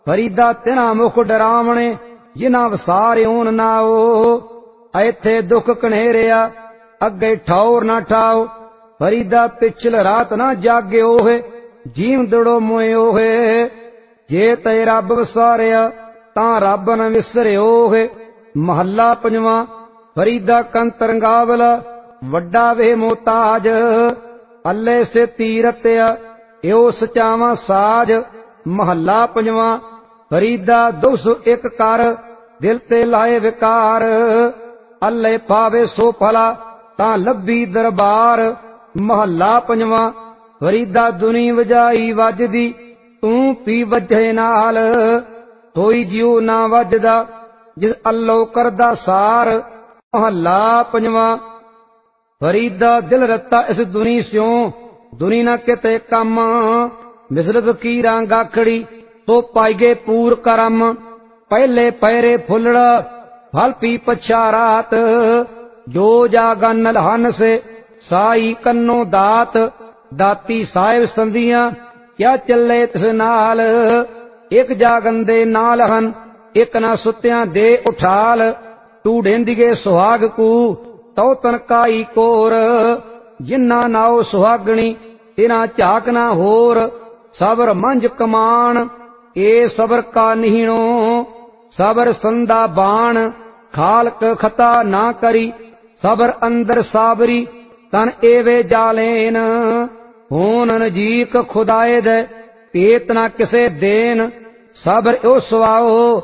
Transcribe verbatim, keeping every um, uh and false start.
फरीदा तिना मुख डरावणे जिन्हां वसारियोन नाओ। ऐथे दुख कनेरिया अगे ठौर ना ठाओ। फरीदा पिछल रात ना जाग्यो है जीव दड़ो मोयो है। जे ते रब वसारिया तां रब न विसरियो है। महला पंजवा। फरीदा कंतर गावला वड्डा वे मोताज। अल्ले से तीरत्या यो सचावा साज। महला पंजवा। फरीदा दो सौ एक कर दिल ते लाए विकार। अल्ले पावे सो भला तां लब्बी दरबार। महला पंजवा। फरीदा दुनी वजाई वजदी तू पी वजे नाल। कोई जियो ना वजदा जिस अल्लो करदा सार। महला पंजवा। फरीदा दिल रत्ता इस दुनी स्यों दुनी ना किते कम। मिसल फकीरां गाखड़ी तो पाईगे पूर करम। पहले पैरे फुलड़ा फल पी पछा रात। जो जागन लहन से साई कन्नो दात। दाती साहिब संदियां क्या चले तिस नाल। एक जागन दे नाल हन एक ना सुत्यां दे उठाल। टूढ़ेंदिगे सुहाग कू तो तनकाई कोर। जिन्ना नाओ सुहागणी तिना झाक ना होर। सबर मंझ कमान ए सबर का निहणो। सबर संदा बाण खालक खता ना करी। सबर अंदर साबरी तन एवे जालेन। होन नजीक खुदाए दे पेत ना किसे देन। सबर ओ सुआओ